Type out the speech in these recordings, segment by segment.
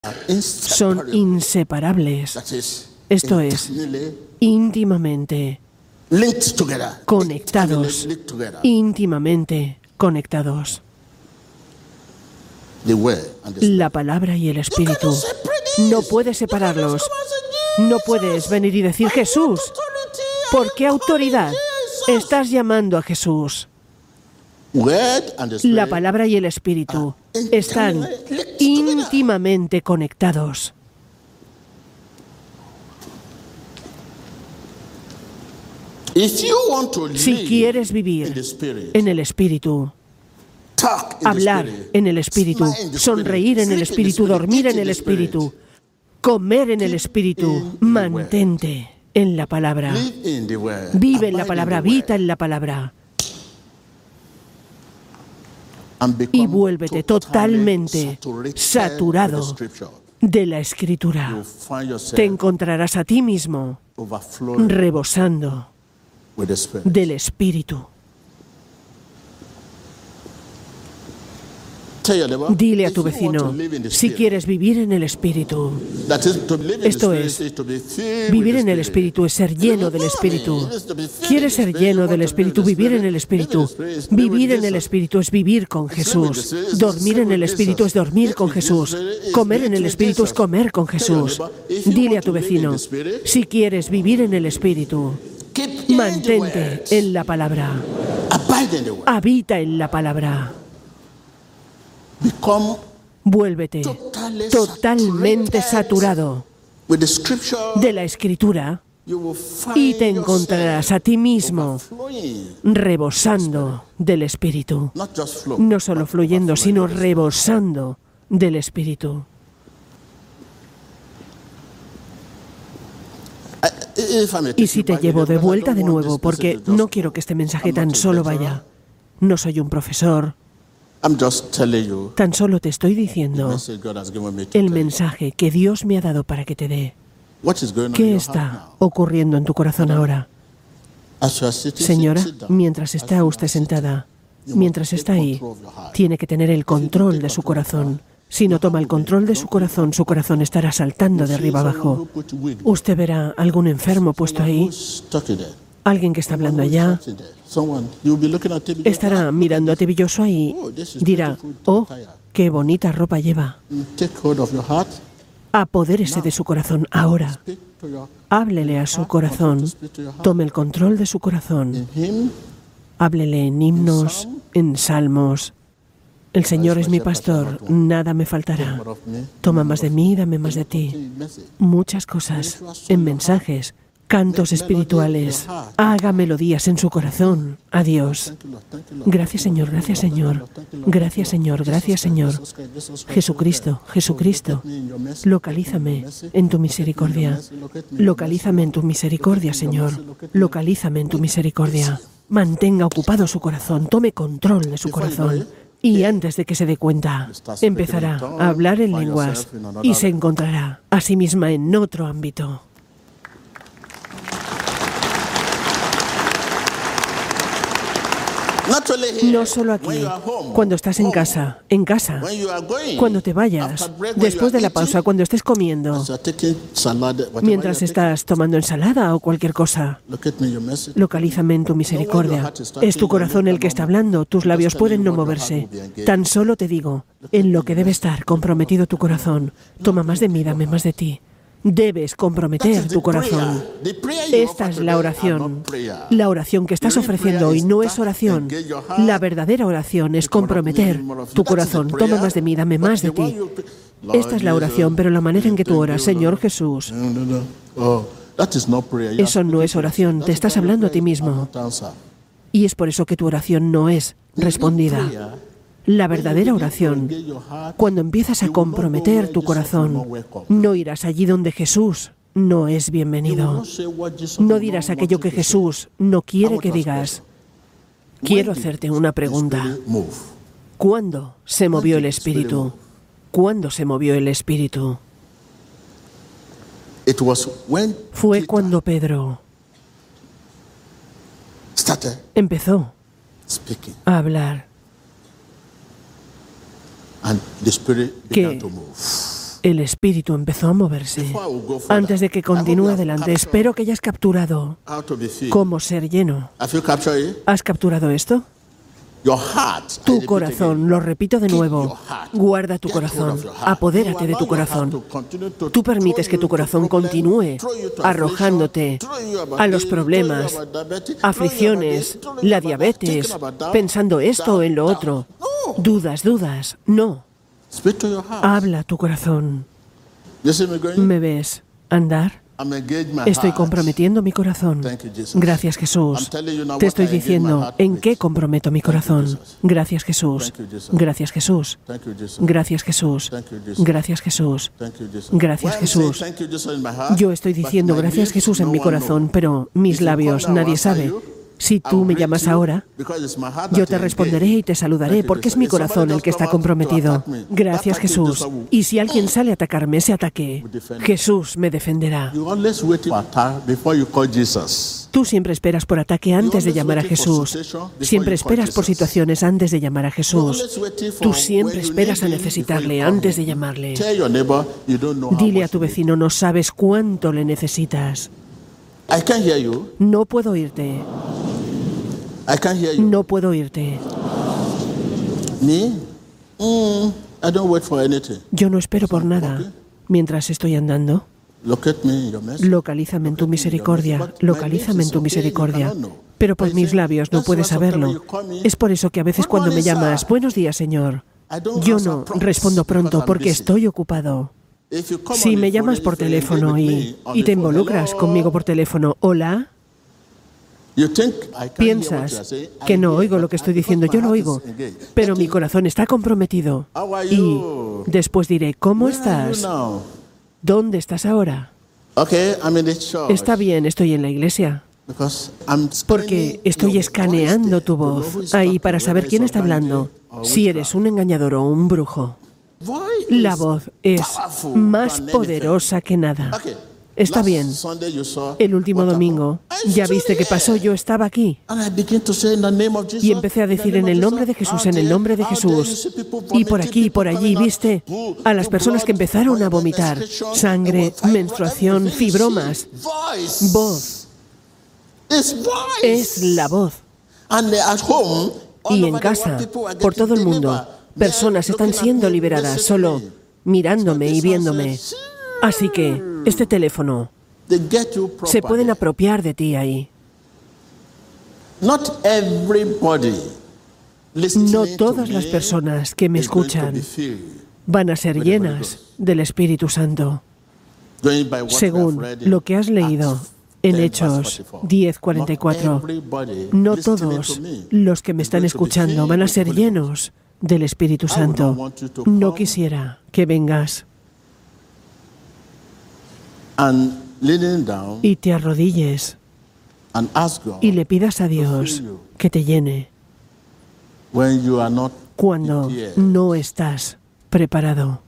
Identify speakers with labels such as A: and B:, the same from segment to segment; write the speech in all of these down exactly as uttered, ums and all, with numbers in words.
A: son inseparables. Esto es, íntimamente conectados, íntimamente conectados. La palabra y el Espíritu. No puedes separarlos. No puedes venir y decir, Jesús, ¿por qué autoridad estás llamando a Jesús? La palabra y el Espíritu están íntimamente conectados. Si quieres vivir en el Espíritu, hablar en el Espíritu, sonreír en el Espíritu, dormir en el Espíritu, comer en el Espíritu, mantente en la palabra. Vive en la palabra, habita en la palabra. Y vuélvete totalmente saturado de la Escritura. Te encontrarás a ti mismo rebosando del Espíritu. Dile a tu vecino, si quieres vivir en el Espíritu, esto es, vivir en el Espíritu es ser lleno del Espíritu. ¿Quieres ser lleno del Espíritu? Vivir en el Espíritu. Vivir en el Espíritu es vivir con Jesús. Dormir en el Espíritu es dormir con Jesús. Comer en el Espíritu es comer con Jesús. Dile a tu vecino, si quieres vivir en el Espíritu, mantente en la palabra. Habita en la palabra. Vuélvete totalmente saturado de la Escritura y te encontrarás a ti mismo rebosando del Espíritu. No solo fluyendo, sino rebosando del Espíritu. Y si te llevo de vuelta de nuevo, porque no quiero que este mensaje tan solo vaya. No soy un profesor. Tan solo te estoy diciendo el mensaje que Dios me ha dado para que te dé. ¿Qué está ocurriendo en tu corazón ahora? Señora, mientras está usted sentada, mientras está ahí, tiene que tener el control de su corazón. Si no toma el control de su corazón, su corazón estará saltando de arriba abajo. Usted verá algún enfermo puesto ahí, alguien que está hablando allá. Estará mirando a T V Joshua y dirá, oh, qué bonita ropa lleva. Apodérese de su corazón ahora. Háblele a su corazón. Tome el control de su corazón. Háblele en himnos, en salmos. El Señor es mi pastor, nada me faltará. Toma más de mí, dame más de ti. Muchas cosas, en mensajes, cantos espirituales. Haga melodías en su corazón a Dios. Gracias, Señor, gracias, Señor. Gracias, Señor, gracias, Señor. Jesucristo, Jesucristo, localízame en tu misericordia. Localízame en tu misericordia, Señor. Localízame en tu misericordia. Mantenga ocupado su corazón, tome control de su corazón. Y antes de que se dé cuenta, empezará a hablar en lenguas y se encontrará a sí misma en otro ámbito. No solo aquí, cuando estás en casa, en casa, cuando te vayas, después de la pausa, cuando estés comiendo, mientras estás tomando ensalada o cualquier cosa. Localízame en tu misericordia. Es tu corazón el que está hablando, tus labios pueden no moverse. Tan solo te digo, en lo que debe estar comprometido tu corazón. Toma más de mí, dame más de ti. Debes comprometer tu corazón. Esta es la oración. La oración que estás ofreciendo hoy no es oración. La verdadera oración es comprometer tu corazón. Toma más de mí, dame más de ti. Esta es la oración, pero la manera en que tú oras, Señor Jesús, eso no es oración. Te estás hablando a ti mismo. Y es por eso que tu oración no es respondida. La verdadera oración, cuando empiezas a comprometer tu corazón, no irás allí donde Jesús no es bienvenido. No dirás aquello que Jesús no quiere que digas. Quiero hacerte una pregunta. ¿Cuándo se movió el Espíritu? ¿Cuándo se movió el Espíritu? Fue cuando Pedro empezó a hablar. Que El espíritu empezó a moverse. Antes de que continúe adelante, espero que hayas capturado cómo ser lleno. ¿Has capturado esto? Tu corazón, lo repito de nuevo, guarda tu corazón, apodérate de tu corazón. Tú permites que tu corazón continúe arrojándote a los problemas, aflicciones, la diabetes, pensando esto o en lo otro. Dudas, dudas, no. Habla tu corazón. ¿Me ves andar? Estoy comprometiendo mi corazón. Gracias, Jesús. Te estoy diciendo en qué comprometo mi corazón. Gracias, Jesús. Gracias, Jesús. Gracias, Jesús. Gracias, Jesús. Gracias, Jesús. Yo estoy diciendo gracias, Jesús, en mi corazón, pero mis labios nadie sabe. Si tú me llamas ahora, yo te responderé y te saludaré, porque es mi corazón el que está comprometido. Gracias, Jesús. Y si alguien sale a atacarme, ese ataque, Jesús me defenderá. Tú siempre esperas por ataque antes de llamar a Jesús. Siempre esperas por situaciones antes de llamar a Jesús. Tú siempre esperas a necesitarle antes de llamarle. Dile a tu vecino, no sabes cuánto le necesitas. No puedo oírte. No puedo oírte. Yo no espero por nada. Mientras estoy andando, localízame en tu misericordia. Localízame en tu misericordia. Pero por mis labios no puedes saberlo. Es por eso que a veces cuando me llamas, buenos días, Señor, yo no respondo pronto porque estoy ocupado. Si me llamas por teléfono y, y te involucras conmigo por teléfono, hola, piensas que no oigo lo que estoy diciendo, yo lo oigo, pero mi corazón está comprometido. Y después diré, ¿cómo estás? ¿Dónde estás ahora? Está bien, estoy en la iglesia. Porque estoy escaneando tu voz ahí para saber quién está hablando, si eres un engañador o un brujo. La voz es más poderosa que nada. Está bien. El último domingo, ya viste qué pasó, yo estaba aquí. Y empecé a decir en el nombre de Jesús, en el nombre de Jesús. Y por aquí y por allí, viste a las personas que empezaron a vomitar sangre, menstruación, fibromas. Voz. Es la voz. Y en casa, por todo el mundo, personas están siendo liberadas solo mirándome y viéndome. Así que, este teléfono, se pueden apropiar de ti ahí. No todas las personas que me escuchan van a ser llenas del Espíritu Santo. Según lo que has leído en Hechos diez cuarenta y cuatro, no todos los que me están escuchando van a ser llenos del Espíritu Santo. No quisiera que vengas y te arrodilles y le pidas a Dios que te llene cuando no estás preparado.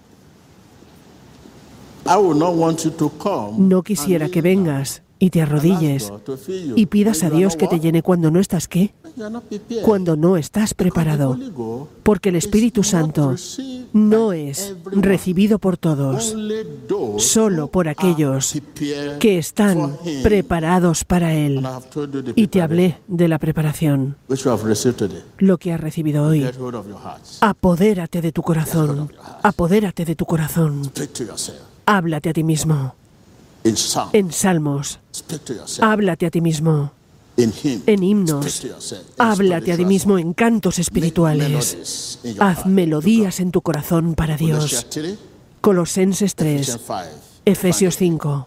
A: No quisiera que vengas y te arrodilles y pidas a Dios que te llene cuando no estás, ¿qué? Cuando no estás preparado. Porque el Espíritu Santo no es recibido por todos, solo por aquellos que están preparados para Él. Y te hablé de la preparación, lo que has recibido hoy. Apodérate de tu corazón, apodérate de tu corazón. Háblate a ti mismo. En salmos, háblate a ti mismo. En himnos, háblate a ti mismo en cantos espirituales. Haz melodías en tu corazón para Dios. Colosenses tres, Efesios cinco.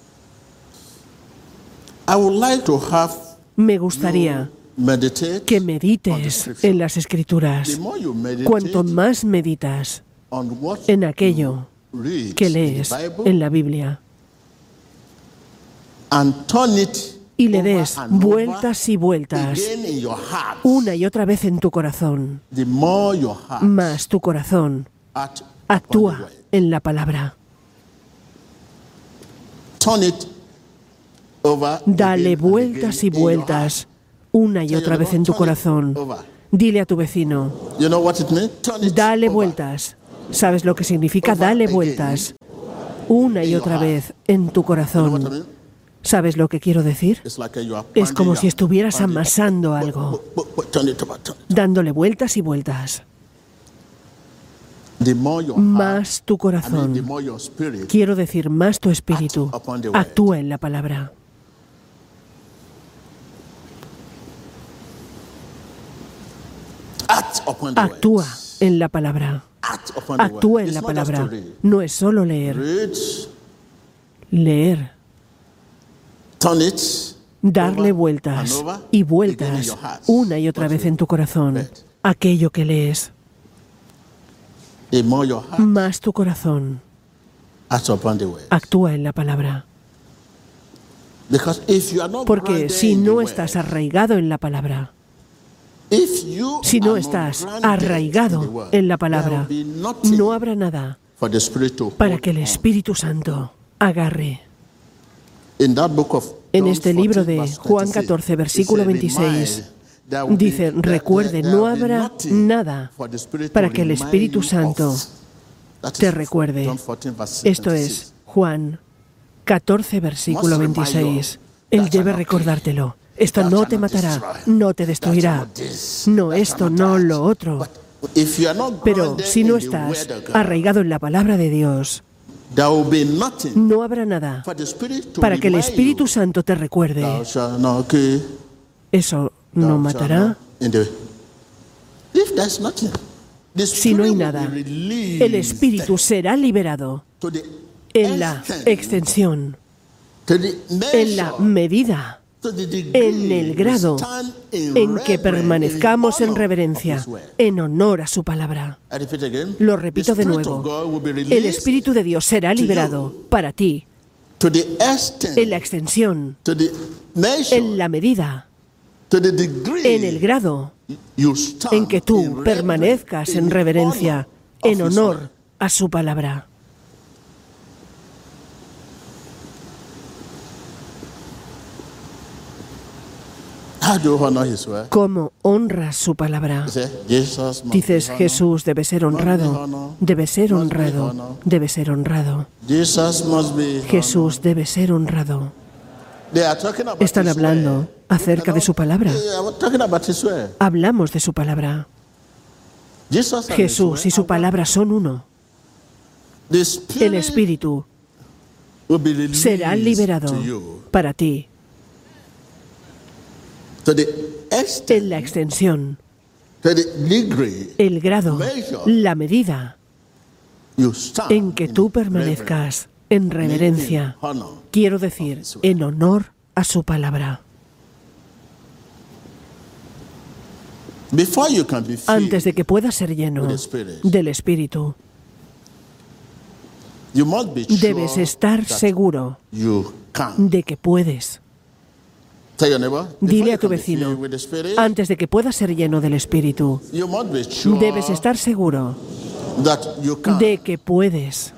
A: Me gustaría que medites en las Escrituras. Cuanto más meditas en aquello que lees en la Biblia y le des vueltas y vueltas una y otra vez en tu corazón, más tu corazón actúa en la palabra. Dale vueltas y vueltas una y otra vez en tu corazón. Dile a tu vecino, dale vueltas. ¿Sabes lo que significa? Dale vueltas una y otra vez en tu corazón. ¿Sabes lo que quiero decir? Es como si estuvieras amasando algo, dándole vueltas y vueltas. Más tu corazón, quiero decir, más tu espíritu, actúa en la palabra. Actúa en la palabra. Actúa en la palabra. No es solo leer. Leer. Darle vueltas y vueltas una y otra vez en tu corazón. Aquello que lees. Más tu corazón actúa en la palabra. Porque si no estás arraigado en la palabra, si no estás arraigado en la palabra, no habrá nada para que el Espíritu Santo agarre. En este libro de Juan catorce, versículo veintiséis, dice, recuerde, no habrá nada para que el Espíritu Santo te recuerde. Esto es Juan catorce, versículo veintiséis. Él debe recordártelo. Esto no te matará, no te destruirá. No esto, no lo otro. Pero si no estás arraigado en la palabra de Dios, no habrá nada para que el Espíritu Santo te recuerde. Eso no matará. Si no hay nada, el Espíritu será liberado en la extensión, en la medida, en el grado en que permanezcamos en reverencia, en honor a su palabra. Lo repito de nuevo. El Espíritu de Dios será liberado para ti en la extensión, en la medida, en el grado en que tú permanezcas en reverencia, en honor a su palabra. ¿Cómo honras su palabra? Dices, Jesús debe ser honrado, debe ser honrado, debe ser honrado. Jesús debe ser honrado. Están hablando acerca de su palabra. Hablamos de su palabra. Jesús y su palabra son uno. El Espíritu será liberado para ti en la extensión, el grado, la medida en que tú permanezcas en reverencia, quiero decir, en honor a su palabra. Antes de que puedas ser lleno del Espíritu, debes estar seguro de que puedes. Dile a tu vecino, antes de que puedas ser lleno del Espíritu, debes estar seguro de que puedes.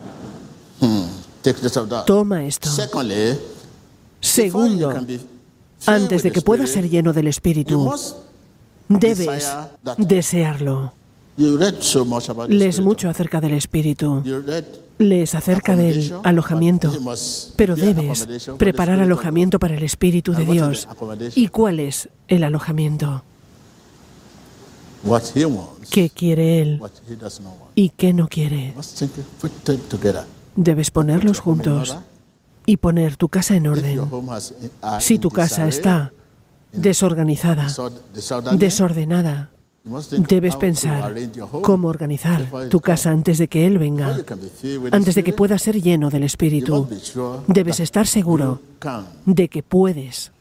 A: Toma esto. Segundo, antes de que puedas ser lleno del Espíritu, debes desearlo. Lees mucho acerca del Espíritu. Lees acerca del alojamiento, pero debes preparar alojamiento para el Espíritu de Dios. ¿Y cuál es el alojamiento? ¿Qué quiere Él y qué no quiere? Debes ponerlos juntos y poner tu casa en orden. Si tu casa está desorganizada, desordenada, debes pensar cómo organizar tu casa antes de que Él venga, antes de que puedas ser lleno del Espíritu. Debes estar seguro de que puedes.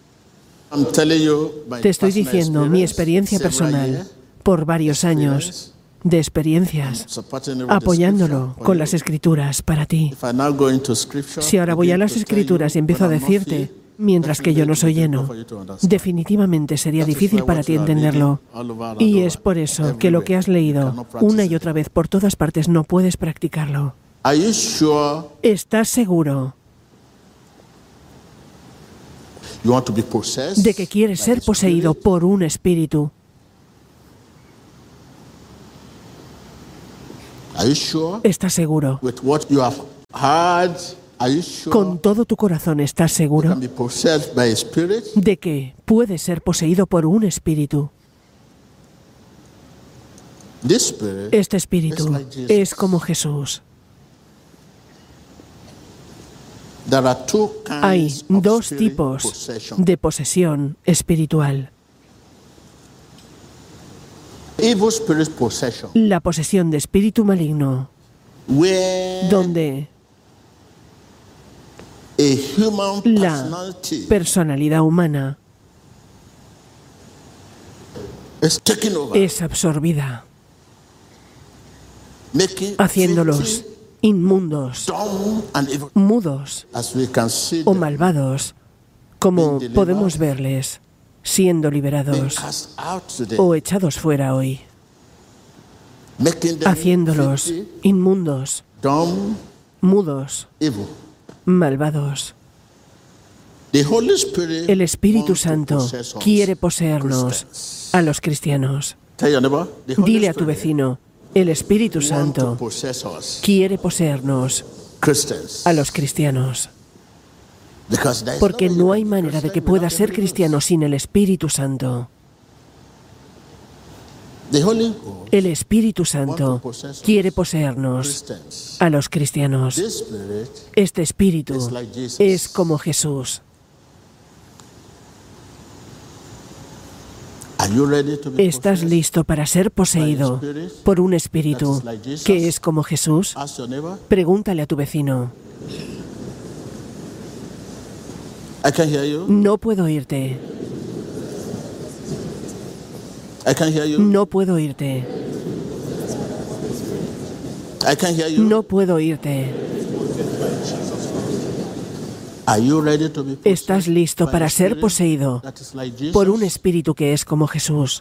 A: Te estoy diciendo mi experiencia personal por varios años de experiencias, apoyándolo con las Escrituras para ti. Si ahora voy a las Escrituras y empiezo a decirte, mientras que yo no soy lleno, definitivamente sería difícil para ti entenderlo. Y es por eso que lo que has leído una y otra vez por todas partes no puedes practicarlo. ¿Estás seguro de que quieres ser poseído por un espíritu? ¿Estás seguro? ¿Con todo tu corazón estás seguro de que puedes ser poseído por un espíritu? Este espíritu es como Jesús. Hay dos tipos de posesión espiritual. La posesión de espíritu maligno, donde la personalidad humana es absorbida, haciéndolos inmundos, mudos o malvados, como podemos verles siendo liberados o echados fuera hoy, haciéndolos inmundos, mudos, malvados. El Espíritu Santo quiere poseernos a los cristianos. Dile a tu vecino, el Espíritu Santo quiere poseernos a los cristianos. Porque no hay manera de que pueda ser cristiano sin el Espíritu Santo. El Espíritu Santo quiere poseernos a los cristianos. Este Espíritu es como Jesús. ¿Estás listo para ser poseído por un espíritu que es como Jesús? Pregúntale a tu vecino. No puedo oírte. No puedo oírte. No puedo oírte. ¿Estás listo para ser poseído por un espíritu que es como Jesús?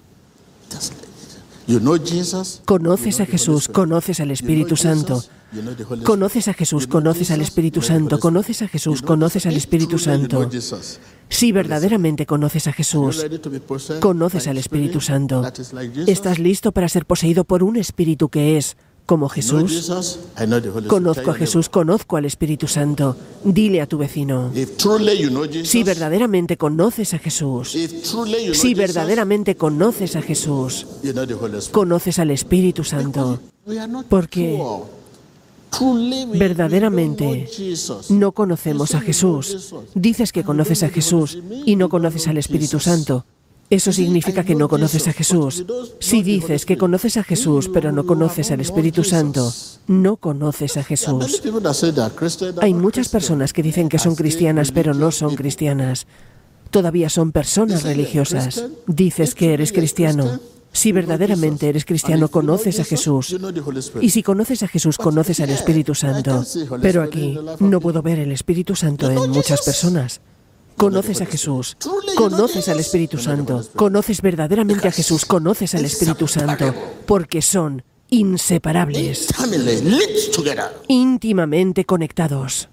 A: Conoces a Jesús, conoces al Espíritu Santo. Conoces a Jesús, conoces al Espíritu Santo. Conoces a Jesús, conoces al Espíritu Santo. Si verdaderamente conoces a Jesús, conoces al Espíritu Santo. ¿Estás listo para ser poseído por un espíritu que es como Jesús? Conozco a Jesús, conozco al Espíritu Santo. Dile a tu vecino. Si verdaderamente conoces a Jesús, si verdaderamente conoces a Jesús, conoces al Espíritu Santo. Porque verdaderamente no conocemos a Jesús. Dices que conoces a Jesús y no conoces al Espíritu Santo. Eso significa que no conoces a Jesús. Si dices que conoces a Jesús, pero no conoces al Espíritu Santo, no conoces a Jesús. Hay muchas personas que dicen que son cristianas, pero no son cristianas. Todavía son personas religiosas. Dices que eres cristiano. Si verdaderamente eres cristiano, conoces a Jesús. Y si conoces a Jesús, conoces al Espíritu Santo. Pero aquí no puedo ver el Espíritu Santo en muchas personas. Conoces a Jesús, conoces al Espíritu Santo, conoces verdaderamente a Jesús, conoces al Espíritu Santo, porque son inseparables, íntimamente conectados.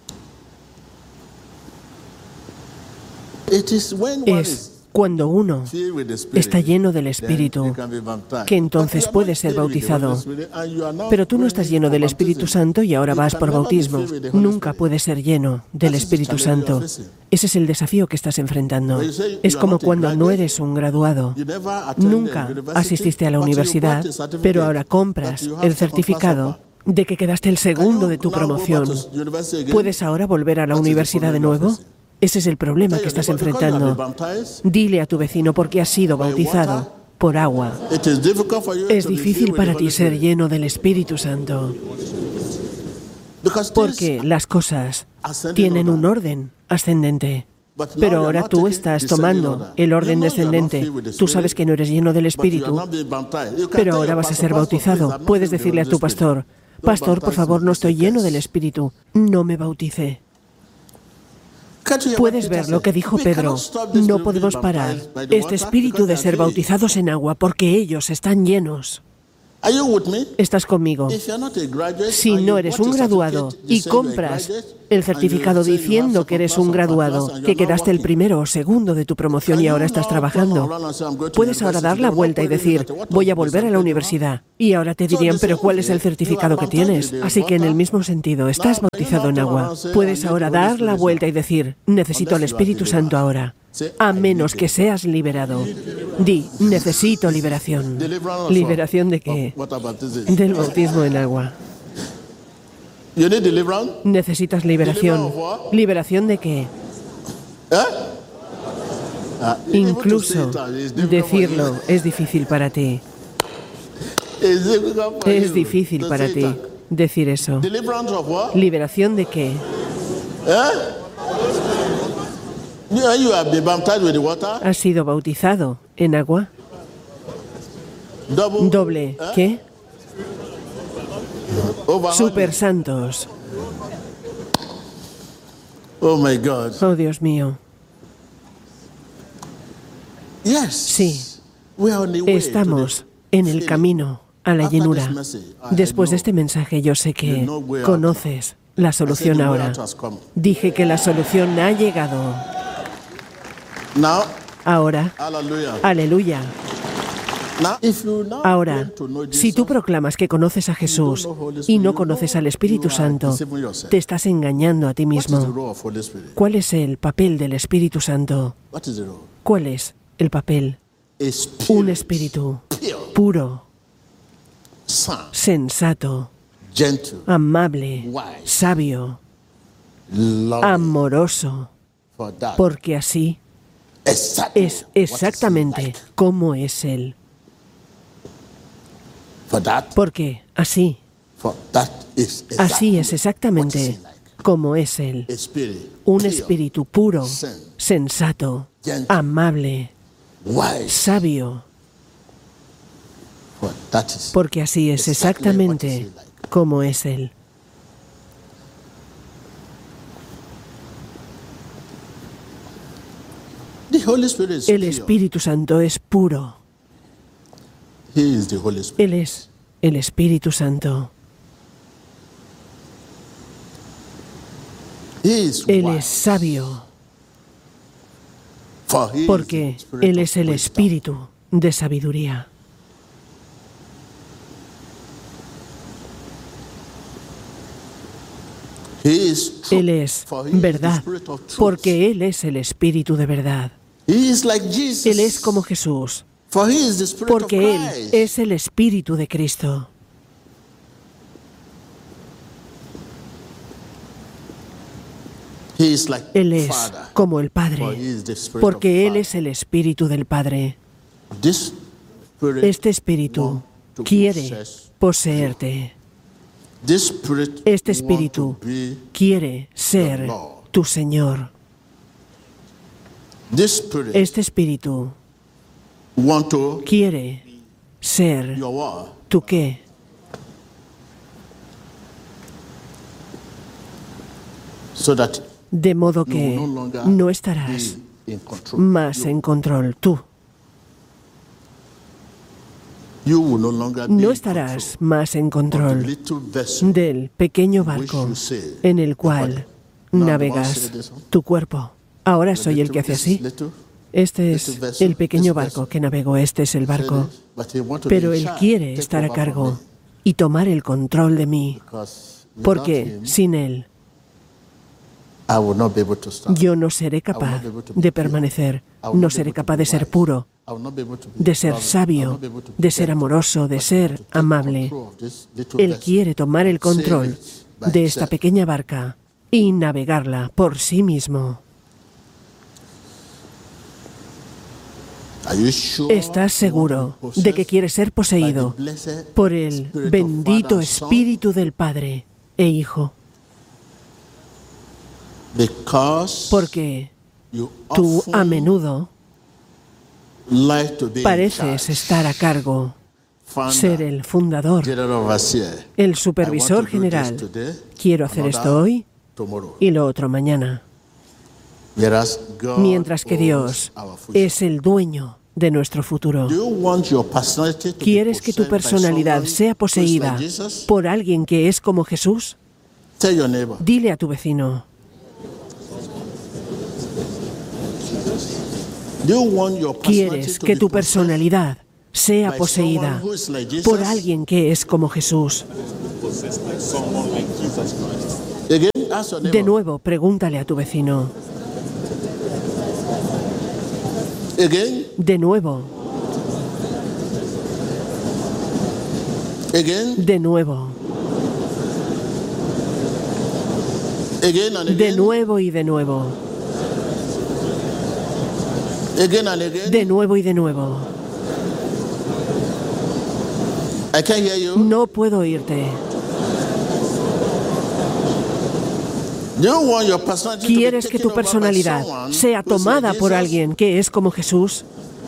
A: Es cuando uno está lleno del Espíritu, que entonces puede ser bautizado. Pero tú no estás lleno del Espíritu Santo y ahora vas por bautismo. Nunca puedes ser lleno del Espíritu Santo. Ese es el desafío que estás enfrentando. Es como cuando no eres un graduado. Nunca asististe a la universidad, pero ahora compras el certificado de que quedaste el segundo de tu promoción. ¿Puedes ahora volver a la universidad de nuevo? Ese es el problema que estás enfrentando. Dile a tu vecino por qué has sido bautizado por agua. Es difícil para ti ser lleno del Espíritu Santo, porque las cosas tienen un orden ascendente. Pero ahora tú estás tomando el orden descendente. Tú sabes que no eres lleno del Espíritu, pero ahora vas a ser bautizado. Puedes decirle a tu pastor, pastor, por favor, no estoy lleno del Espíritu, no me bautice. Puedes ver lo que dijo Pedro. No podemos parar este espíritu de ser bautizados en agua porque ellos están llenos. ¿Estás conmigo? Si no eres un graduado y compras el certificado diciendo que eres un graduado, que quedaste el primero o segundo de tu promoción y ahora estás trabajando, puedes ahora dar la vuelta y decir, voy a volver a la universidad. Y ahora te dirían, pero ¿cuál es el certificado que tienes? Así que en el mismo sentido, estás bautizado en agua. Puedes ahora dar la vuelta y decir, necesito al Espíritu Santo ahora. A menos que seas liberado. Di, necesito liberación. ¿Liberación de qué? Del bautismo en agua. ¿Necesitas liberación? ¿Liberación de qué? Incluso decirlo es difícil para ti. Es difícil para ti decir eso. ¿Liberación de qué? ¿Has sido bautizado en agua? ¿Doble qué? Super santos. Oh, Dios mío. Sí, estamos en el camino a la llenura. Después de este mensaje yo sé que conoces la solución ahora. Dije que la solución ha llegado. Ahora, aleluya. Ahora, si tú proclamas que conoces a Jesús y no conoces al Espíritu Santo, te estás engañando a ti mismo. ¿Cuál es el papel del Espíritu Santo? ¿Cuál es el papel? Un espíritu puro, sensato, amable, sabio, amoroso, porque así es exactamente como es Él. Porque así, así es exactamente como es Él. Un espíritu puro, sensato, amable, sabio. Porque así es exactamente como es Él. El Espíritu Santo es puro. Él es el Espíritu Santo. Él es sabio, porque Él es el Espíritu de sabiduría. Él es verdad, porque Él es el Espíritu de verdad. Él es como Jesús, porque Él es el Espíritu de Cristo. Él es como el Padre, porque Él es el Espíritu del Padre. Este Espíritu quiere poseerte. Este Espíritu quiere ser tu Señor. Este Espíritu quiere ser tu qué. De modo que no estarás más en control tú. No estarás más en control del pequeño barco en el cual navegas tu cuerpo. Ahora soy el que hace así. Este es el pequeño barco que navego, este es el barco. Pero Él quiere estar a cargo y tomar el control de mí, porque sin Él yo no seré capaz de permanecer, no seré capaz de ser puro, de ser sabio, de ser amoroso, de ser amable. Él quiere tomar el control de esta pequeña barca y navegarla por sí mismo. ¿Estás seguro de que quieres ser poseído por el bendito Espíritu del Padre e Hijo? Porque tú a menudo pareces estar a cargo, ser el fundador, el supervisor general. Quiero hacer esto hoy y lo otro mañana. Mientras que Dios es el dueño de nuestro futuro. ¿Quieres que tu personalidad sea poseída por alguien que es como Jesús? Dile a tu vecino. ¿Quieres que tu personalidad sea poseída por alguien que es como Jesús? De nuevo, pregúntale a tu vecino. De nuevo. De nuevo. De nuevo y de nuevo. De nuevo y de nuevo. No puedo oírte. ¿Quieres que tu personalidad sea tomada por alguien que es como Jesús?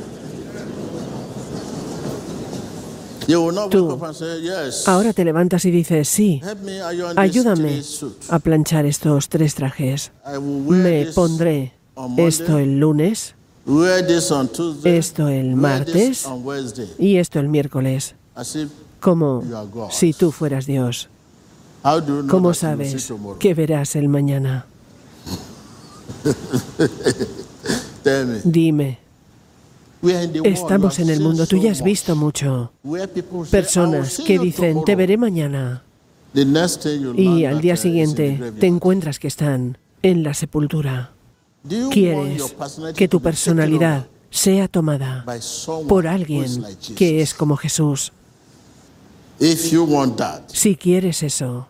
A: Tú ahora te levantas y dices, sí, ayúdame a planchar estos tres trajes. Me pondré esto el lunes, esto el martes y esto el miércoles, como si tú fueras Dios. ¿Cómo sabes que verás el mañana? Dime. Estamos en el mundo, tú ya has visto mucho. Personas que dicen, te veré mañana. Y al día siguiente te encuentras que están en la sepultura. ¿Quieres que tu personalidad sea tomada por alguien que es como Jesús? Si quieres eso,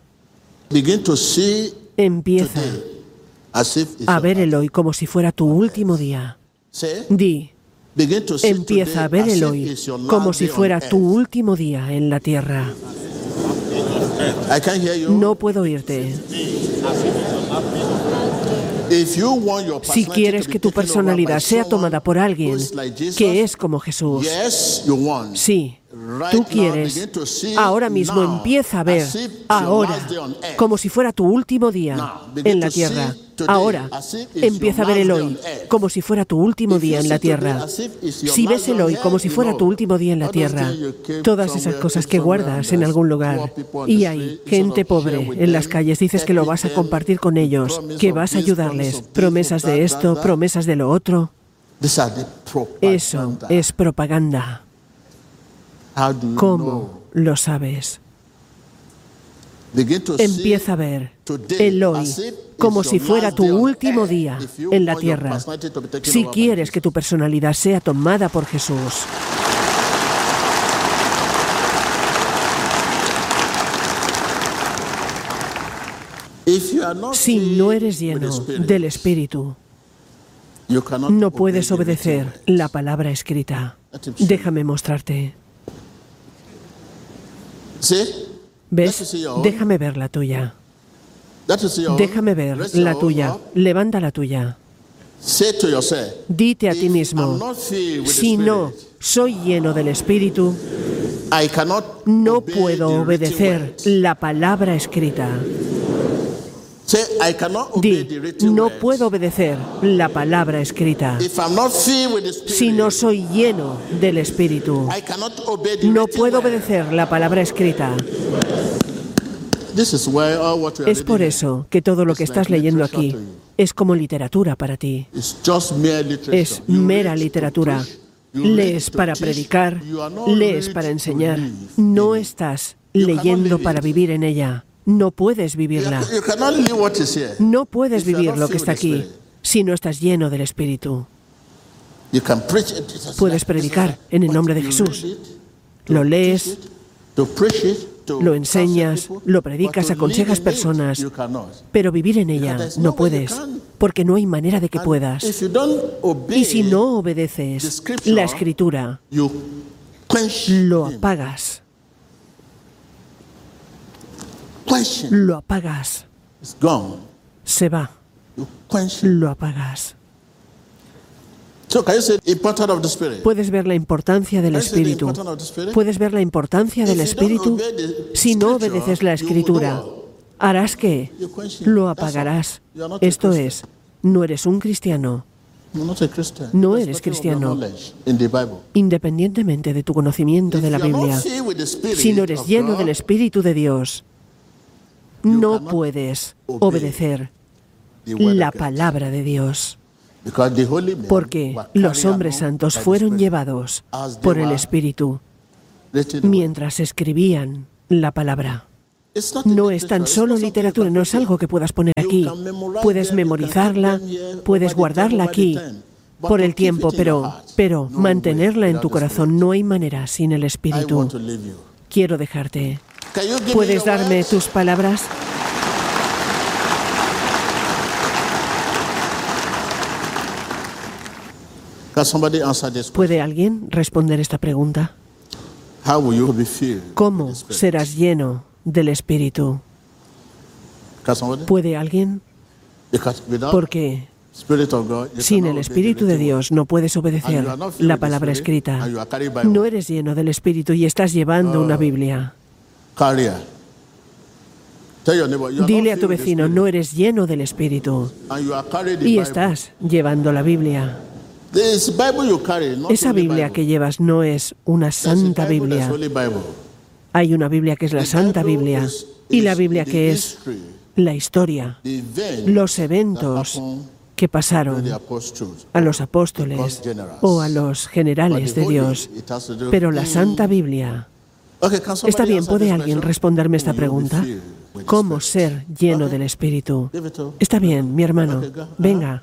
A: empieza a ver el hoy como si fuera tu último día. Di, empieza a ver el hoy como si fuera tu último día en la tierra. No puedo oírte. Si quieres que tu personalidad sea tomada por alguien que es como Jesús, sí, tú quieres, ahora mismo empieza a ver, ahora, como si fuera tu último día en la tierra. Ahora, empieza a ver el hoy como si fuera tu último día en la tierra. Si ves el hoy como si fuera tu último día en la tierra, todas esas cosas que guardas en algún lugar, y hay gente pobre en las calles, dices que lo vas a compartir con ellos, que vas a ayudarles, promesas de esto, promesas de lo otro. Eso es propaganda. ¿Cómo lo sabes? Empieza a ver el hoy como si fuera tu último día en la tierra, si quieres que tu personalidad sea tomada por Jesús. Si no eres lleno del Espíritu, no puedes obedecer la palabra escrita. Déjame mostrarte. ¿Ves? Déjame ver la tuya. Déjame ver la tuya. Levanta la tuya. Dite a ti mismo, si no soy lleno del Espíritu, no puedo obedecer la palabra escrita. Di, no puedo obedecer la palabra escrita. Si no soy lleno del Espíritu, no puedo obedecer la palabra escrita. Es por eso que todo lo que estás leyendo aquí es como literatura para ti. Es mera literatura. Lees para predicar, lees para enseñar. No estás leyendo para vivir en ella. No puedes vivirla. No puedes vivir lo que está aquí si no estás lleno del Espíritu. Puedes predicar en el nombre de Jesús. Lo lees, lo enseñas, lo predicas, aconsejas personas, pero vivir en ella no puedes, porque no hay manera de que puedas. Y si no obedeces la Escritura, lo apagas. Lo apagas. Se va. Lo apagas. Puedes ver la importancia del Espíritu. Puedes ver la importancia del Espíritu. Si no obedeces la Escritura, harás que lo apagarás. Esto es, no eres un cristiano. No eres cristiano, independientemente de tu conocimiento de la Biblia. Si no eres lleno del Espíritu de Dios, no puedes obedecer la palabra de Dios. Porque los hombres santos fueron llevados por el Espíritu mientras escribían la palabra. No es tan solo literatura, no es algo que puedas poner aquí. Puedes memorizarla, puedes guardarla aquí por el tiempo, pero, pero mantenerla en tu corazón no hay manera sin el Espíritu. Quiero dejarte. ¿Puedes darme tus palabras? ¿Puede alguien responder esta pregunta? ¿Cómo serás lleno del Espíritu? ¿Puede alguien? Porque sin el Espíritu de Dios no puedes obedecer la palabra escrita. No eres lleno del Espíritu y estás llevando una Biblia. Dile a tu vecino, no eres lleno del Espíritu y estás llevando la Biblia. Esa Biblia que llevas no es una santa Biblia. Hay una Biblia que es la Santa Biblia y la Biblia que es la historia, los eventos que pasaron a los apóstoles o a los generales de Dios. Pero la Santa Biblia... Está bien, ¿puede alguien responderme esta pregunta? ¿Cómo ser lleno del Espíritu? Está bien, mi hermano. Venga.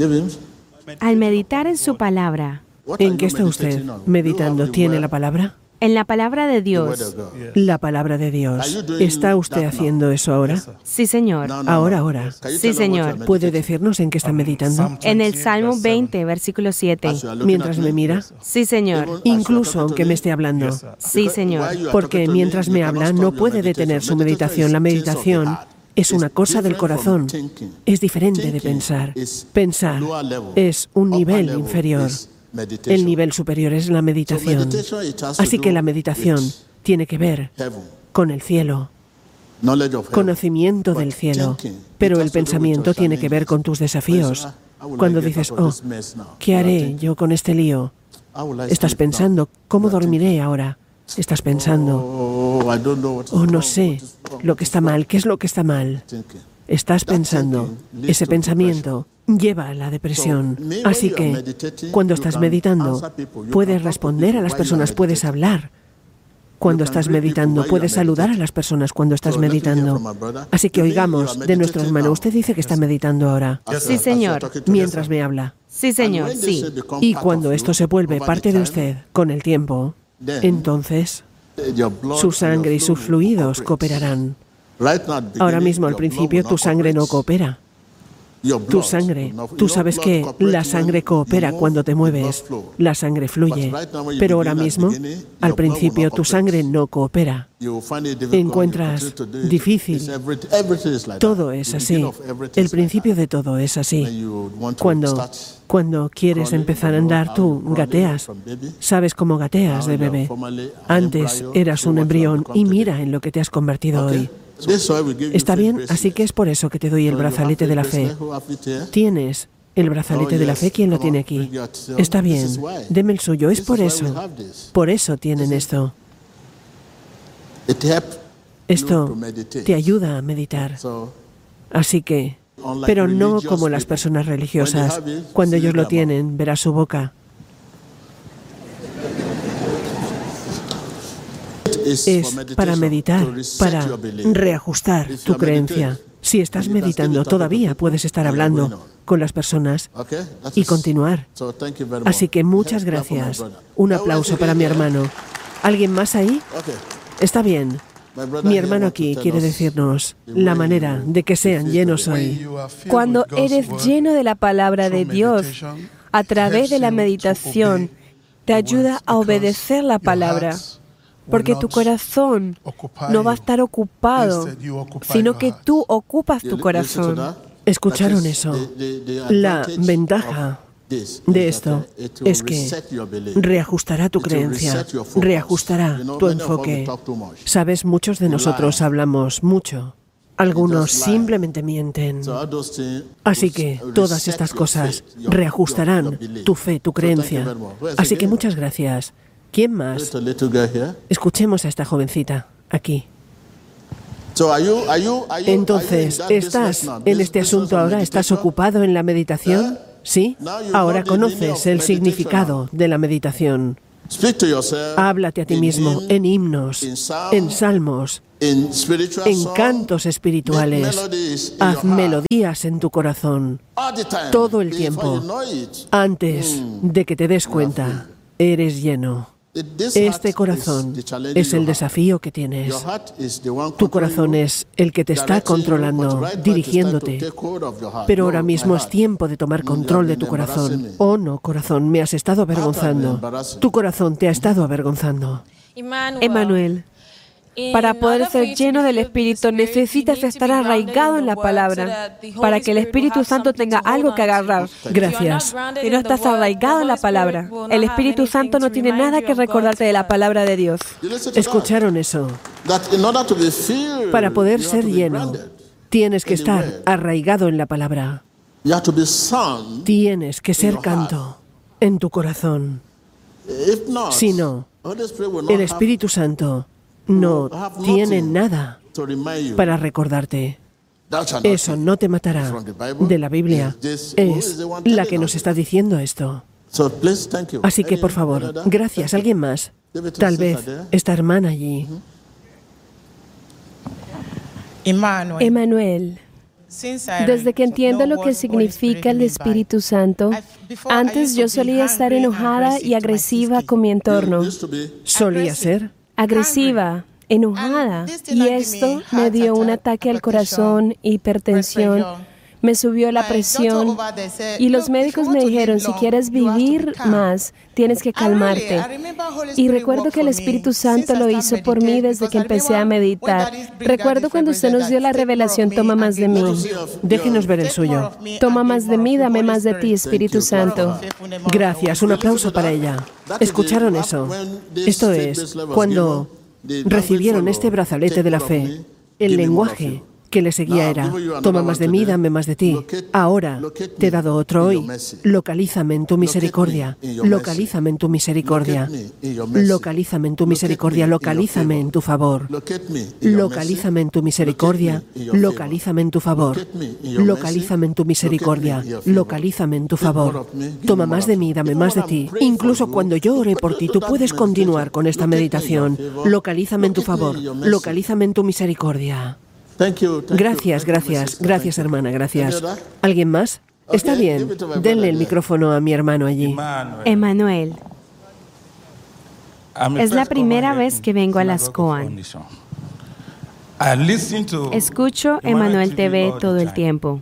B: Al meditar en su palabra.
A: ¿En qué está usted meditando? ¿Tiene la palabra?
B: En la palabra de Dios.
A: La palabra de Dios. ¿Está usted haciendo eso ahora?
B: Sí, Señor.
A: Ahora, ahora.
B: Sí, Señor.
A: ¿Puede decirnos en qué está meditando?
B: En el Salmo veinte, versículo siete.
A: Mientras me mira.
B: Sí, Señor.
A: Incluso aunque me esté hablando.
B: Sí, Señor.
A: Porque mientras me habla no puede detener su meditación. La meditación es una cosa del corazón. Es diferente de pensar. Pensar es un nivel inferior. El nivel superior es la meditación. Así que la meditación tiene que ver con el cielo, conocimiento del cielo. Pero el pensamiento tiene que ver con tus desafíos. Cuando dices, oh, ¿qué haré yo con este lío? Estás pensando, ¿cómo dormiré ahora? Estás pensando, oh, no sé lo que está mal. ¿Qué es lo que está mal? Estás pensando. Ese pensamiento lleva a la depresión. Así que, cuando estás meditando, puedes responder a las personas, puedes hablar. Cuando estás meditando, puedes saludar a las personas cuando estás meditando. Así que oigamos de nuestro hermano. Usted dice que está meditando ahora.
B: Sí, Señor.
A: Mientras me habla.
B: Sí, Señor, sí.
A: Y cuando esto se vuelve parte de usted con el tiempo, entonces su sangre y sus fluidos cooperarán. Ahora mismo, al principio, tu sangre no coopera. Tu sangre, tú sabes que la sangre coopera cuando te mueves, la sangre fluye. Pero ahora mismo, al principio, tu sangre no coopera. Encuentras difícil. Todo es así. El principio de todo es así. Cuando, cuando quieres empezar a andar, tú gateas. Sabes cómo gateas de bebé. Antes eras un embrión y mira en lo que te has convertido hoy. ¿Está bien? Así que es por eso que te doy el brazalete de la fe. ¿Tienes el brazalete de la fe? ¿Quién lo tiene aquí? Está bien. Deme el suyo. Es por eso. Por eso tienen esto. Esto te ayuda a meditar. Así que, pero no como las personas religiosas. Cuando ellos lo tienen, verás su boca. Es para meditar, para reajustar tu creencia. Si estás meditando, todavía puedes estar hablando con las personas y continuar. Así que muchas gracias. Un aplauso para mi hermano. ¿Alguien más ahí? Está bien. Mi hermano aquí quiere decirnos la manera de que sean llenos hoy.
B: Cuando eres lleno de la palabra de Dios, a través de la meditación, te ayuda a obedecer la palabra. Porque tu corazón no va a estar ocupado, sino que tú ocupas tu corazón.
A: ¿Escucharon eso? La ventaja de esto es que reajustará tu creencia, reajustará tu enfoque. Sabes, muchos de nosotros hablamos mucho. Algunos simplemente mienten. Así que todas estas cosas reajustarán tu fe, tu creencia. Así que muchas gracias. ¿Quién más? Escuchemos a esta jovencita aquí. Entonces, ¿estás en este asunto ahora? ¿Estás ocupado en la meditación? ¿Sí? Ahora conoces el significado de la meditación. Háblate a ti mismo en himnos, en salmos, en cantos espirituales. Haz melodías en tu corazón todo el tiempo. Antes de que te des cuenta, eres lleno. Este corazón es el desafío que tienes. Tu corazón es el que te está controlando, dirigiéndote. Pero ahora mismo es tiempo de tomar control de tu corazón. Oh no, corazón, me has estado avergonzando. Tu corazón te ha estado avergonzando.
B: Emmanuel, para poder ser lleno del Espíritu necesitas estar arraigado en la palabra para que el Espíritu Santo tenga algo que agarrar.
A: Gracias.
B: Si no estás arraigado en la palabra, el Espíritu Santo no tiene nada que recordarte de la palabra de Dios.
A: ¿Escucharon eso? Para poder ser lleno, tienes que estar arraigado en la palabra. Tienes que ser canto en tu corazón. Si no, el Espíritu Santo no tiene nada para recordarte. Eso no te matará. De la Biblia es la que nos está diciendo esto. Así que, por favor, gracias. ¿Alguien más? Tal vez esta hermana allí.
B: Emmanuel, desde que entiendo lo que significa el Espíritu Santo, antes yo solía estar enojada y agresiva con mi entorno.
A: ¿Solía ser?
B: Agresiva, enojada, y esto me dio un ataque al corazón, hipertensión, me subió la presión, y los médicos me dijeron, si quieres vivir más, tienes que calmarte. Y recuerdo que el Espíritu Santo lo hizo por mí desde que empecé a meditar. Recuerdo cuando usted nos dio la revelación, toma más de mí.
A: Déjenos ver el suyo.
B: Toma más de mí, dame más de ti, Espíritu Santo.
A: Gracias, un aplauso para ella. ¿Escucharon eso? Esto es, cuando recibieron este brazalete de la fe, el lenguaje que le seguía era, toma más de mí, dame más de ti. Ahora te he dado otro hoy. Localízame en tu misericordia. Localízame en tu misericordia. Localízame en tu misericordia. Localízame en tu favor. Localízame en tu misericordia. Localízame en tu favor. Localízame en tu misericordia. Localízame en tu favor. Toma más de mí, dame más de ti. Incluso cuando yo ore por ti, tú puedes continuar con esta meditación. Localízame en tu favor. Localízame en tu misericordia. Gracias, gracias, gracias hermana, gracias. ¿Alguien más? Está bien, denle el micrófono a mi hermano allí.
B: Emmanuel, es la primera vez que vengo a las Coan. Escucho Emmanuel T V todo el tiempo.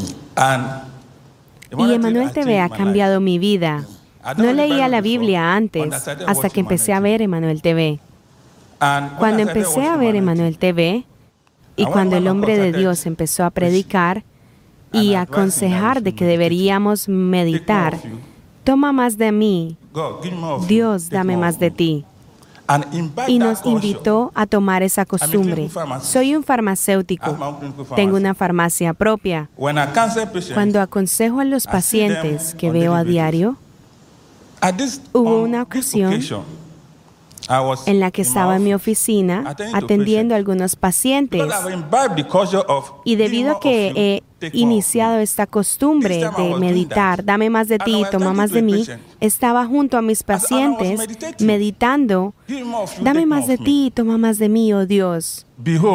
B: Y Emmanuel T V ha cambiado mi vida. No leía la Biblia antes, hasta que empecé a ver Emmanuel T V. Cuando empecé a ver Emmanuel T V, y cuando el hombre de Dios empezó a predicar y a aconsejar de que deberíamos meditar, toma más de mí, Dios, dame más de ti. Y nos invitó a tomar esa costumbre. Soy un farmacéutico, tengo una farmacia propia. Cuando aconsejo a los pacientes que veo a diario, hubo una ocasión en la que estaba en mi oficina atendiendo a algunos pacientes, y debido a que he iniciado esta costumbre de meditar, dame más de ti, toma más de mí, estaba junto a mis pacientes meditando, dame más de ti, toma más de mí, oh Dios.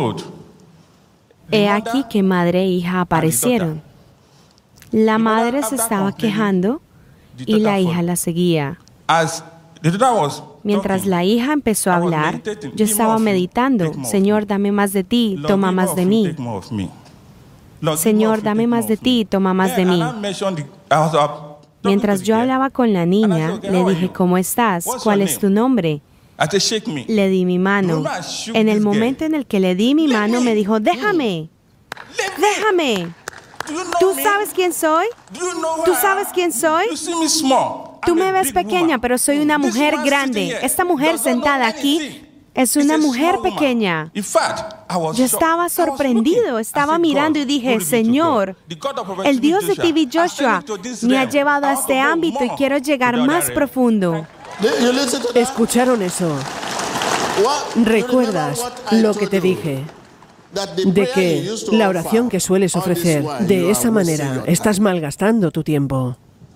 B: He aquí que madre e hija aparecieron. La madre se estaba quejando y la hija la seguía. Mientras la hija empezó a hablar, yo estaba meditando, Señor, dame más de ti, toma más de mí. Señor, dame más de ti, toma más de mí. Mientras yo hablaba con la niña, le dije, ¿cómo estás? ¿Cuál es tu nombre? Le di mi mano. En el momento en el que le di mi mano, me dijo, déjame, déjame. ¿Tú sabes quién soy? ¿Tú sabes quién soy? Tú me ves pequeña, pero soy una mujer grande. Esta mujer sentada aquí
C: Es una mujer pequeña. Yo estaba sorprendido, estaba mirando y dije, Señor, el Dios de T V Joshua me ha llevado a este ámbito y quiero llegar más profundo.
A: ¿Escucharon eso? ¿Recuerdas lo que te dije? De que la oración que sueles ofrecer, de esa manera, estás malgastando tu tiempo.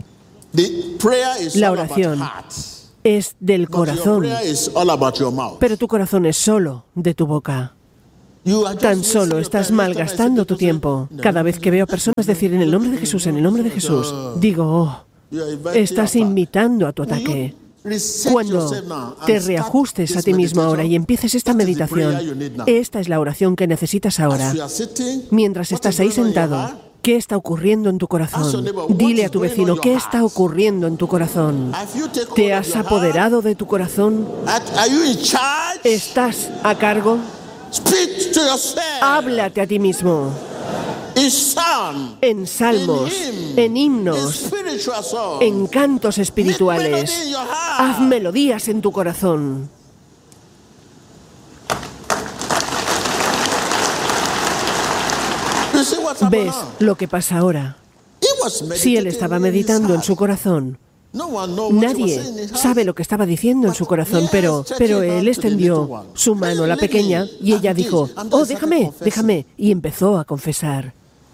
A: La oración es del corazón, pero tu corazón es solo de tu boca. Tan solo estás malgastando tu tiempo. Cada vez que veo personas decir en el nombre de Jesús, en el nombre de Jesús, digo, oh, estás invitando a tu ataque. Cuando te reajustes a ti mismo ahora y empieces esta meditación, esta es la oración que necesitas ahora. Mientras estás ahí sentado, ¿qué está ocurriendo en tu corazón? Dile a tu vecino, ¿qué está ocurriendo en tu corazón? ¿Te has apoderado de tu corazón? ¿Estás a cargo? Háblate a ti mismo. En salmos, en himnos, en cantos espirituales. Haz melodías en tu corazón. ¿Ves lo que pasa ahora? Si él estaba meditando en su corazón, nadie sabe lo que estaba diciendo en su corazón, pero, pero él extendió su mano, la pequeña, y ella dijo, oh, déjame, déjame, y empezó a confesar.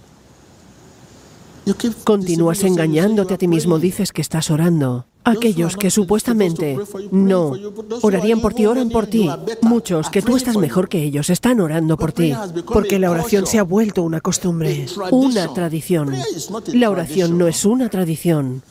A: Continúas engañándote a ti mismo, dices que estás orando. Aquellos que supuestamente no orarían por ti, oran por ti. Muchos que tú estás mejor que ellos están orando por ti, porque la oración se ha vuelto una costumbre, una tradición. La oración no es una tradición.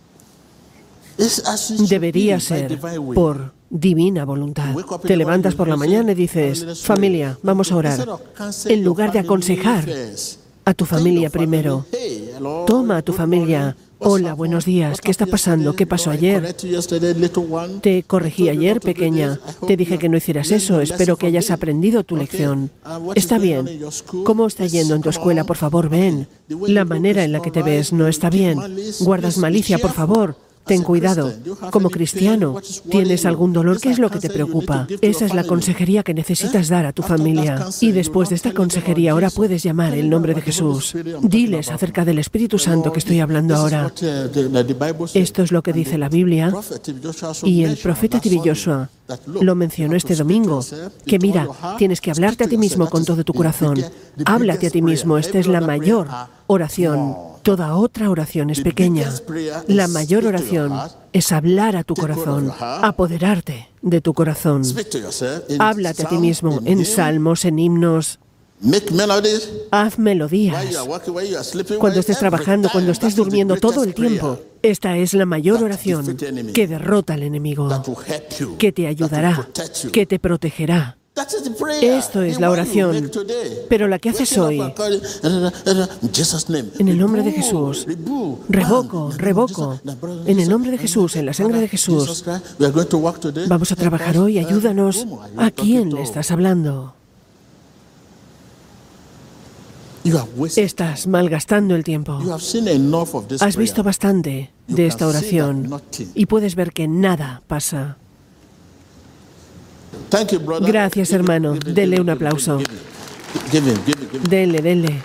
A: Debería ser por divina voluntad. Te levantas por la mañana y dices, familia, vamos a orar. En lugar de aconsejar a tu familia primero, toma a tu familia. Hola, buenos días. ¿Qué está pasando? ¿Qué pasó ayer? Te corregí ayer, pequeña. Te dije que no hicieras eso. Espero que hayas aprendido tu lección. Está bien. ¿Cómo está yendo en tu escuela? Por favor, ven. La manera en la que te ves no está bien. Guardas malicia, por favor. Ten cuidado. Como cristiano, ¿tienes algún dolor? ¿Qué es lo que te preocupa? Esa es la consejería que necesitas dar a tu familia. Y después de esta consejería, ahora puedes llamar el nombre de Jesús. Diles acerca del Espíritu Santo que estoy hablando ahora. Esto es lo que dice la Biblia. Y el profeta T V Joshua lo mencionó este domingo. Que mira, tienes que hablarte a ti mismo con todo tu corazón. Háblate a ti mismo. Esta es la mayor oración. Toda otra oración es pequeña. La mayor oración es hablar a tu corazón, apoderarte de tu corazón. Háblate a ti mismo en salmos, en himnos. Haz melodías. Cuando estés trabajando, cuando estés durmiendo, todo el tiempo. Esta es la mayor oración que derrota al enemigo, que te ayudará, que te protegerá. Esto es la oración, pero la que haces hoy, en el nombre de Jesús, revoco, revoco, en el nombre de Jesús, en la sangre de Jesús, vamos a trabajar hoy, ayúdanos. ¿A quién le estás hablando? Estás malgastando el tiempo. Has visto bastante de esta oración y puedes ver que nada pasa. Gracias, hermano. Denle un aplauso. Denle, denle.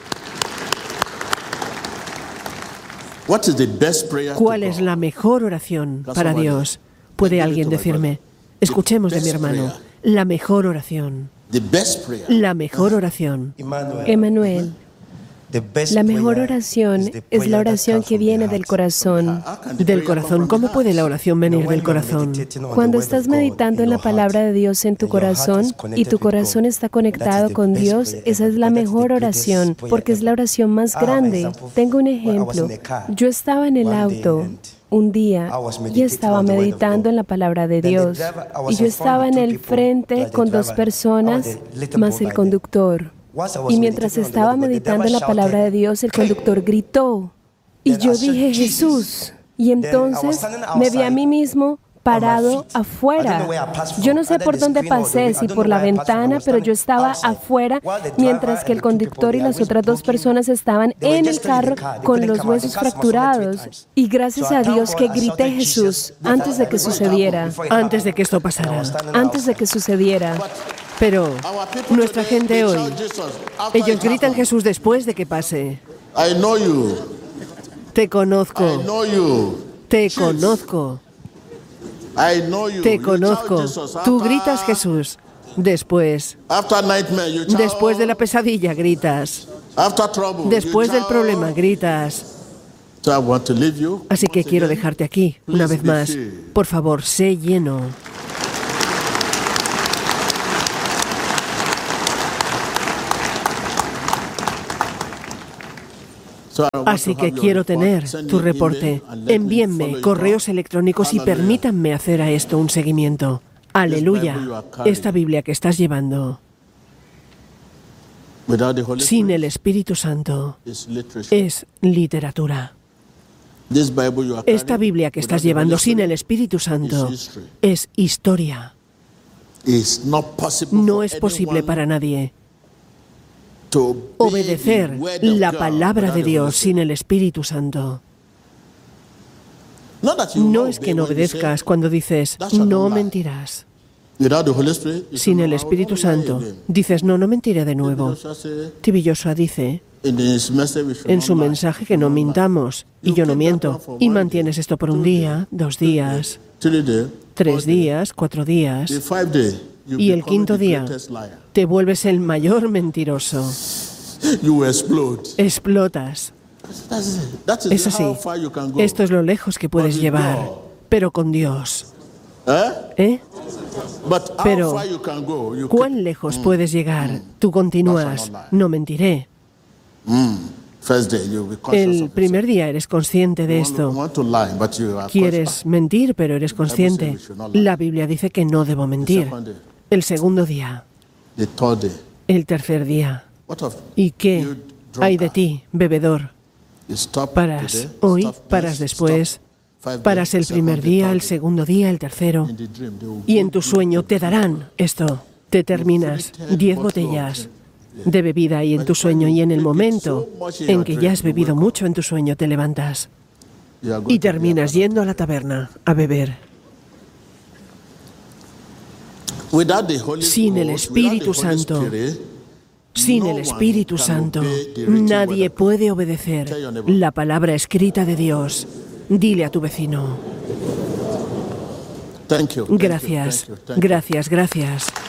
A: ¿Cuál es la mejor oración para Dios? ¿Puede alguien decirme? Escuchemos de mi hermano. La mejor oración. La mejor oración.
B: Emanuel. La mejor oración es la oración que viene del corazón.
A: ¿Del corazón? ¿Cómo puede la oración venir del corazón?
B: Cuando estás meditando en la palabra de Dios en tu corazón y tu corazón está conectado con Dios, esa es la mejor oración, porque es la oración más grande. Tengo un ejemplo. Yo estaba en el auto un día y estaba meditando en la palabra de Dios. Y yo estaba en el frente con dos personas, más el conductor. Y mientras estaba meditando en la palabra de Dios, el conductor gritó. Y yo dije, Jesús. Y entonces me vi a mí mismo parado afuera. Yo no sé por dónde pasé, si por la ventana, pero yo estaba afuera, mientras que el conductor y las otras dos personas estaban en el carro con los huesos fracturados. Y gracias a Dios que grité Jesús antes de que sucediera.
A: Antes de que esto pasara.
B: Antes de que sucediera.
A: Pero nuestra gente hoy, ellos gritan Jesús después de que pase. Te conozco. Te conozco. Te conozco. Tú gritas Jesús. Después. Después de la pesadilla gritas. Después del problema gritas. Así que quiero dejarte aquí, una vez más. Por favor, sé lleno. Así que quiero tener tu reporte. Envíenme correos electrónicos y permítanme hacer a esto un seguimiento. Aleluya. Esta Biblia que estás llevando, sin el Espíritu Santo, es literatura. Esta Biblia que estás llevando sin el Espíritu Santo es historia. No es posible para nadie obedecer la palabra de Dios sin el Espíritu Santo. No es que no obedezcas cuando dices, no mentirás. Sin el Espíritu Santo, dices, no, no mentiré de nuevo. T B Joshua dice en su mensaje que no mintamos, y yo no miento. Y mantienes esto por un día, dos días, tres días, cuatro días, y el quinto día te vuelves el mayor mentiroso. Explotas. Es así. Esto es lo lejos que puedes llevar, pero con Dios. ¿Eh? Pero, ¿cuán lejos puedes llegar? Tú continúas, no mentiré. El primer día eres consciente de esto. Quieres mentir, pero eres consciente. La Biblia dice que no debo mentir. El segundo día. El tercer día. ¿Y qué hay de ti, bebedor? Paras hoy, paras después. Paras el primer día, el segundo día, el tercero. Y en tu sueño te darán esto. Te terminas diez botellas de bebida y en tu sueño, y en el momento en que ya has bebido mucho en tu sueño te levantas y terminas yendo a la taberna a beber. Sin el Espíritu Santo, sin el Espíritu Santo, nadie puede obedecer la palabra escrita de Dios. Dile a tu vecino. Gracias, gracias, gracias.